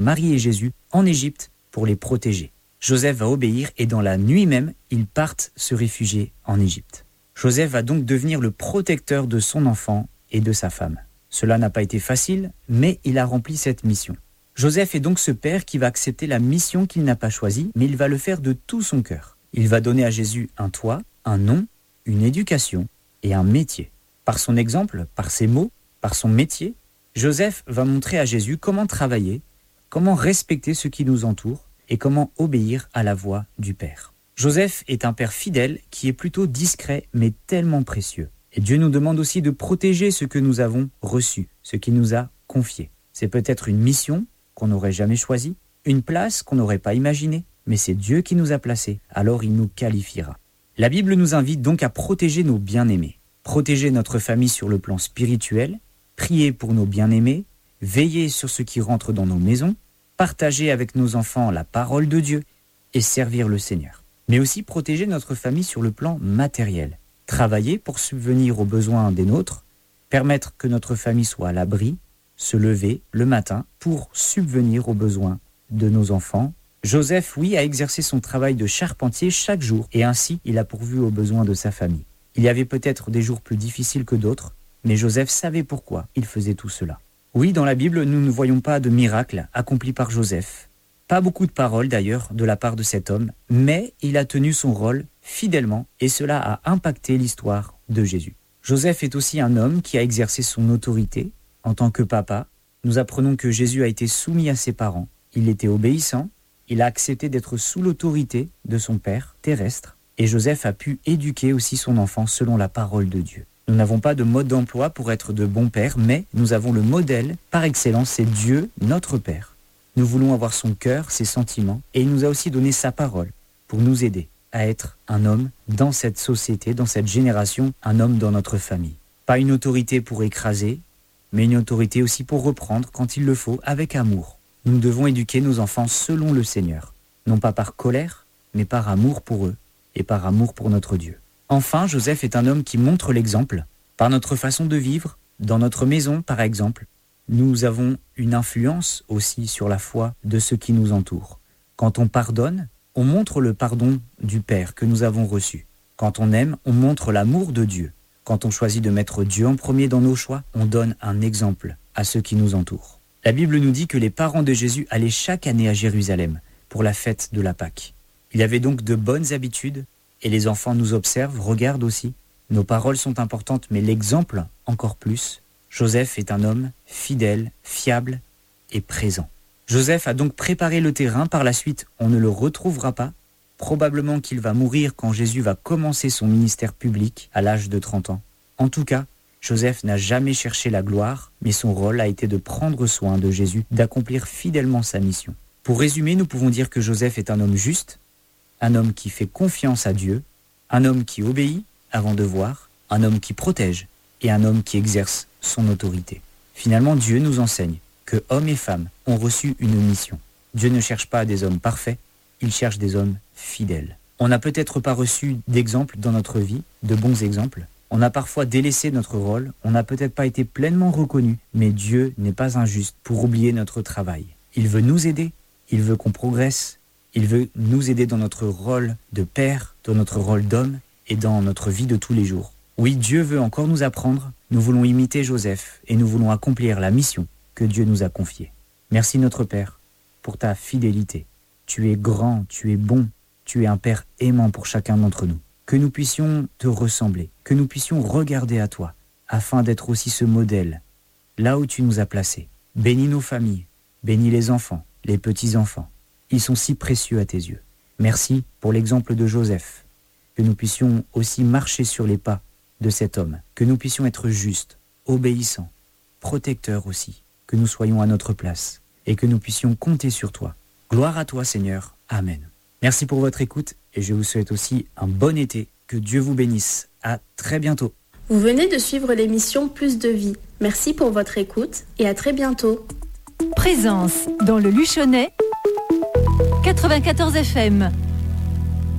Marie et Jésus en Égypte pour les protéger. Joseph va obéir et dans la nuit même, ils partent se réfugier en Égypte. Joseph va donc devenir le protecteur de son enfant et de sa femme. Cela n'a pas été facile, mais il a rempli cette mission. Joseph est donc ce père qui va accepter la mission qu'il n'a pas choisie, mais il va le faire de tout son cœur. Il va donner à Jésus un toit, un nom, une éducation et un métier. Par son exemple, par ses mots, par son métier, Joseph va montrer à Jésus comment travailler, comment respecter ceux qui nous entourent et comment obéir à la voix du Père. Joseph est un père fidèle qui est plutôt discret mais tellement précieux. Et Dieu nous demande aussi de protéger ce que nous avons reçu, ce qu'il nous a confié. C'est peut-être une mission qu'on n'aurait jamais choisie, une place qu'on n'aurait pas imaginée, mais c'est Dieu qui nous a placés, alors il nous qualifiera. La Bible nous invite donc à protéger nos bien-aimés, protéger notre famille sur le plan spirituel, prier pour nos bien-aimés, veiller sur ce qui rentre dans nos maisons, partager avec nos enfants la parole de Dieu et servir le Seigneur. Mais aussi protéger notre famille sur le plan matériel, travailler pour subvenir aux besoins des nôtres, permettre que notre famille soit à l'abri, se lever le matin pour subvenir aux besoins de nos enfants. Joseph, oui, a exercé son travail de charpentier chaque jour et ainsi il a pourvu aux besoins de sa famille. Il y avait peut-être des jours plus difficiles que d'autres, mais Joseph savait pourquoi il faisait tout cela. Oui, dans la Bible, nous ne voyons pas de miracles accomplis par Joseph. Pas beaucoup de paroles d'ailleurs de la part de cet homme, mais il a tenu son rôle fidèlement et cela a impacté l'histoire de Jésus. Joseph est aussi un homme qui a exercé son autorité en tant que papa. Nous apprenons que Jésus a été soumis à ses parents. Il était obéissant, il a accepté d'être sous l'autorité de son père terrestre et Joseph a pu éduquer aussi son enfant selon la parole de Dieu. Nous n'avons pas de mode d'emploi pour être de bons pères, mais nous avons le modèle par excellence, c'est Dieu, notre Père. Nous voulons avoir son cœur, ses sentiments, et il nous a aussi donné sa parole pour nous aider à être un homme dans cette société, dans cette génération, un homme dans notre famille. Pas une autorité pour écraser, mais une autorité aussi pour reprendre quand il le faut, avec amour. Nous devons éduquer nos enfants selon le Seigneur, non pas par colère, mais par amour pour eux et par amour pour notre Dieu. Enfin, Joseph est un homme qui montre l'exemple, par notre façon de vivre, dans notre maison par exemple. Nous avons une influence aussi sur la foi de ceux qui nous entourent. Quand on pardonne, on montre le pardon du Père que nous avons reçu. Quand on aime, on montre l'amour de Dieu. Quand on choisit de mettre Dieu en premier dans nos choix, on donne un exemple à ceux qui nous entourent. La Bible nous dit que les parents de Jésus allaient chaque année à Jérusalem pour la fête de la Pâque. Il avait donc de bonnes habitudes et les enfants nous observent, regardent aussi. Nos paroles sont importantes, mais l'exemple encore plus. Joseph est un homme fidèle, fiable et présent. Joseph a donc préparé le terrain, par la suite on ne le retrouvera pas. Probablement qu'il va mourir quand Jésus va commencer son ministère public à l'âge de 30 ans. En tout cas, Joseph n'a jamais cherché la gloire, mais son rôle a été de prendre soin de Jésus, d'accomplir fidèlement sa mission. Pour résumer, nous pouvons dire que Joseph est un homme juste, un homme qui fait confiance à Dieu, un homme qui obéit avant de voir, un homme qui protège et un homme qui exerce son autorité. Finalement, Dieu nous enseigne que hommes et femmes ont reçu une mission. Dieu ne cherche pas des hommes parfaits, il cherche des hommes fidèles. On n'a peut-être pas reçu d'exemples dans notre vie, de bons exemples. On a parfois délaissé notre rôle, on n'a peut-être pas été pleinement reconnu, mais Dieu n'est pas injuste pour oublier notre travail. Il veut nous aider, il veut qu'on progresse, il veut nous aider dans notre rôle de père, dans notre rôle d'homme et dans notre vie de tous les jours. Oui, Dieu veut encore nous apprendre, nous voulons imiter Joseph et nous voulons accomplir la mission que Dieu nous a confiée. Merci notre Père pour ta fidélité. Tu es grand, tu es bon, tu es un Père aimant pour chacun d'entre nous. Que nous puissions te ressembler, que nous puissions regarder à toi, afin d'être aussi ce modèle, là où tu nous as placés. Bénis nos familles, bénis les enfants, les petits-enfants. Ils sont si précieux à tes yeux. Merci pour l'exemple de Joseph, que nous puissions aussi marcher sur les pas de cet homme, que nous puissions être justes, obéissants, protecteurs aussi, que nous soyons à notre place et que nous puissions compter sur toi. Gloire à toi Seigneur, Amen. Merci pour votre écoute et je vous souhaite aussi un bon été. Que Dieu vous bénisse. À très bientôt. Vous venez de suivre l'émission Plus de vie. Merci pour votre écoute et à très bientôt. Présence dans le Luchonnais 94 FM.